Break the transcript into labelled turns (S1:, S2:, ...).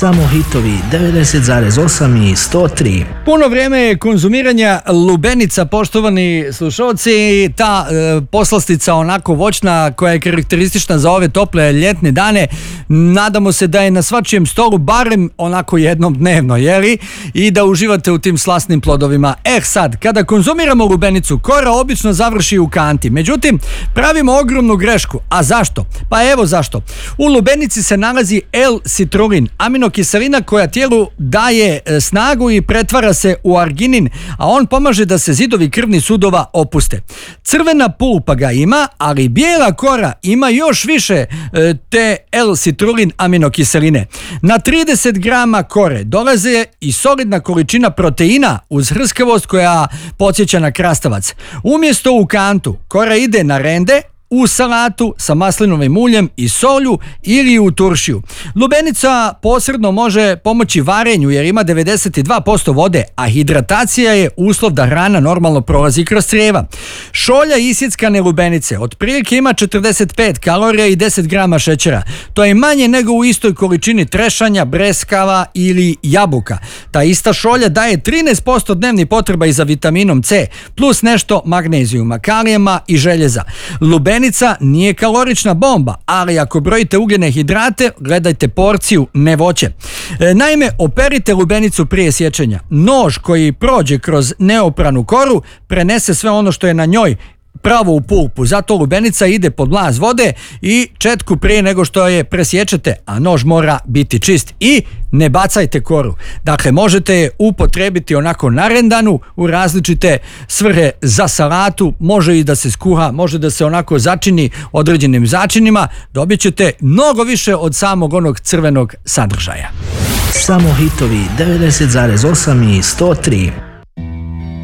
S1: Samo hitovi 90,8 i 103.
S2: Puno vrijeme je konzumiranja lubenica, poštovani slušalci. Ta poslastica onako voćna koja je karakteristična za ove tople ljetne dane. Nadamo se da je na svačijem stolu barem onako jednom dnevno, jeli? I da uživate u tim slasnim plodovima. Sad, kada konzumiramo lubenicu, kora obično završi u kanti. Međutim, pravimo ogromnu grešku. A zašto? Pa evo zašto. U lubenici se nalazi L-citrulin, aminokiselina koja tijelu daje snagu i pretvara se u arginin, a on pomaže da se zidovi krvnih sudova opuste. Crvena pulpa ga ima, ali bijela kora ima još više te L-citrulin aminokiseline. Na 30 grama kore dolaze i solidna količina proteina uz hrskavost koja podsjeća na krastavac. Umjesto u kantu, kora ide na rende, u salatu sa maslinovim uljem i solju ili u turšiju. Lubenica posredno može pomoći varenju jer ima 92% vode, a hidratacija je uslov da hrana normalno prolazi kroz crijeva. Šolja isjeckane lubenice otprilike ima 45 kalorija i 10 grama šećera. To je manje nego u istoj količini trešanja, breskava ili jabuka. Ta ista šolja daje 13% dnevnih potreba i za vitaminom C, plus nešto magnezijuma, kalijama i željeza. Lubenica nije kalorična bomba, ali ako brojite ugljene hidrate, gledajte porciju, ne voće. Naime, operite lubenicu prije sječenja. Nož koji prođe kroz neopranu koru prenese sve ono što je na njoj pravo u pulpu, zato lubenica ide pod mlaz vode i četku prije nego što je presječete, a nož mora biti čist. I ne bacajte koru. Dakle, možete je upotrebiti onako narendanu u različite svrhe za salatu, može i da se skuha, može da se onako začini određenim začinima, dobit ćete mnogo više od samog onog crvenog sadržaja.
S1: Samo hitovi 90,8 i 103.